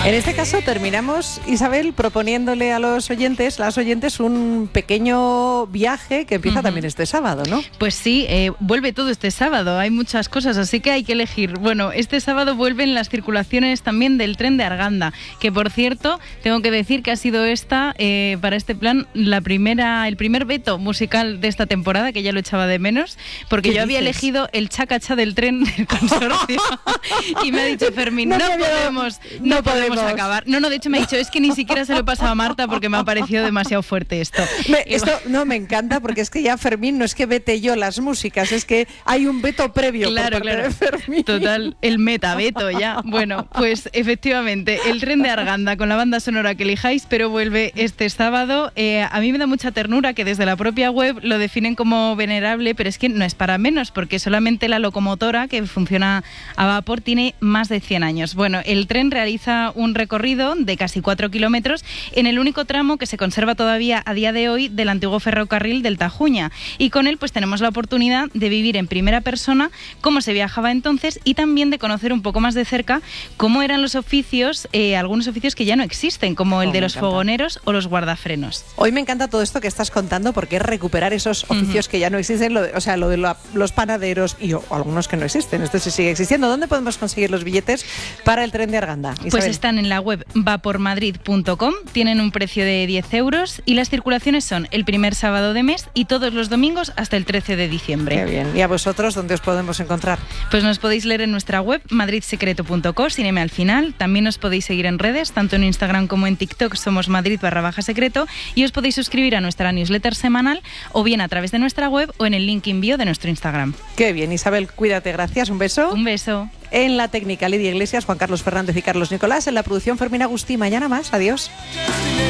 En este caso terminamos, Isabel, proponiéndole a los oyentes, las oyentes, un pequeño viaje que empieza también este sábado, ¿no? Pues sí, vuelve todo este sábado, hay muchas cosas, así que hay que elegir. Bueno, este sábado vuelven las circulaciones también del tren de Arganda, que por cierto, tengo que decir que ha sido para este plan, el primer veto musical de esta temporada, que ya lo echaba de menos, porque yo había elegido el chacachá del tren del consorcio y me ha dicho Fermín, no podemos acabar. No, de hecho me ha dicho, es que ni siquiera se lo he pasado a Marta porque me ha parecido demasiado fuerte esto. Me encanta porque es que ya Fermín no es que vete yo las músicas, es que hay un veto previo por parte de Fermín. Total, el metaveto ya. Bueno, pues efectivamente, el tren de Arganda con la banda sonora que elijáis, pero vuelve este sábado. A mí me da mucha ternura que desde la propia web lo definen como venerable, pero es que no es para menos, porque solamente la locomotora, que funciona a vapor, tiene más de 100 años. Bueno, el tren realiza un recorrido de casi 4 kilómetros en el único tramo que se conserva todavía a día de hoy del antiguo ferrocarril del Tajuña, y con él pues tenemos la oportunidad de vivir en primera persona cómo se viajaba entonces y también de conocer un poco más de cerca cómo eran los oficios, algunos oficios que ya no existen, como el de los fogoneros o los guardafrenos. Hoy me encanta todo esto que estás contando porque es recuperar esos oficios que ya no existen, lo de los panaderos y algunos que no existen. Esto sí sigue existiendo. ¿Dónde podemos conseguir los billetes para el tren de Arganda, Isabel? Pues están en la web vapormadrid.com, tienen un precio de 10 euros y las circulaciones son el primer sábado de mes y todos los domingos hasta el 13 de diciembre. Qué bien. ¿Y a vosotros dónde os podemos encontrar? Pues nos podéis leer en nuestra web madridsecreto.co, sin M al final. También nos podéis seguir en redes, tanto en Instagram como en TikTok somos Madrid_secreto, y os podéis suscribir a nuestra newsletter semanal o bien a través de nuestra web o en el link en bio de nuestro Instagram. Qué bien, Isabel, cuídate, gracias, un beso. Un beso. En la técnica, Lidia Iglesias, Juan Carlos Fernández y Carlos Nicolás. En la producción, Fermín Agustí. Mañana más. Adiós.